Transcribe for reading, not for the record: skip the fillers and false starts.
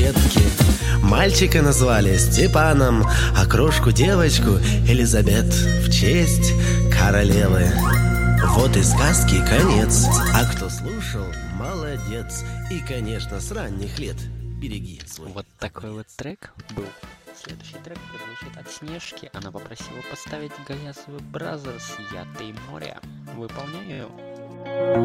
конфетки. Мальчика назвали Степаном, а крошку девочку Элизабет в честь королевы. Вот и сказки конец, а кто слушал, молодец. И, конечно, с ранних лет береги свой. Вот такой вот трек был. Следующий трек прозвучит от Снежки. Она попросила поставить Гаязовы Бразерс «Я, ты, море». Выполняю.